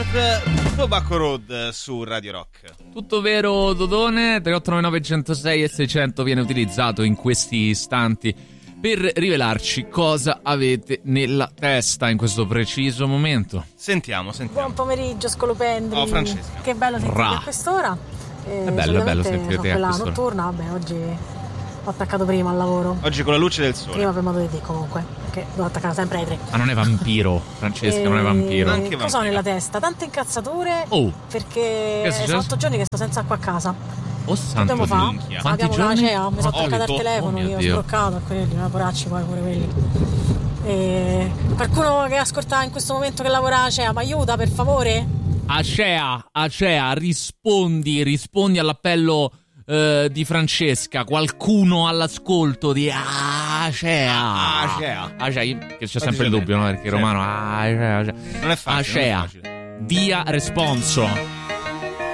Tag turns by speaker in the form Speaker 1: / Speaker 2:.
Speaker 1: Tobacco Road su Radio Rock.
Speaker 2: Tutto vero, Dodone. 3899 106 e 600 viene utilizzato in questi istanti per rivelarci cosa avete nella testa in questo preciso momento.
Speaker 1: Sentiamo.
Speaker 3: Buon pomeriggio, scolopendri.
Speaker 1: Oh, Francesca.
Speaker 3: Che bello sentirti a quest'ora.
Speaker 2: È bello sentire te a
Speaker 3: quella
Speaker 2: quest'ora.
Speaker 3: notturna, vabbè, oggi ho attaccato prima al lavoro.
Speaker 1: Oggi con la luce del sole.
Speaker 3: Prima per modo di dire, comunque, perché devo attaccare sempre ai 3.
Speaker 2: Ma non è vampiro, Francesca, non è vampiro.
Speaker 1: Anche
Speaker 3: Cosa ho
Speaker 1: vampira.
Speaker 3: nella testa? Tante incazzature.
Speaker 2: Oh,
Speaker 3: Perché
Speaker 2: è successo?
Speaker 3: sono 8 giorni che sto senza acqua a casa.
Speaker 2: oh santo
Speaker 3: Dobbiamo fare?
Speaker 1: minchia.
Speaker 2: Quanti
Speaker 3: Abbiamo una
Speaker 2: giorni?
Speaker 3: cea, mi sono attaccata al telefono,
Speaker 2: oh mio
Speaker 3: io ho
Speaker 2: Dio.
Speaker 3: sbloccato a quelli, ma poracci poi pure quelli. E qualcuno che ascolta in questo momento che lavora a cea, mi aiuta per favore?
Speaker 2: Acea, rispondi all'appello di Francesca. Qualcuno all'ascolto di Acea, che c'è sempre il dubbio, no? Perché il romano Acea.
Speaker 1: Non è facile.
Speaker 2: Acea, dia responso.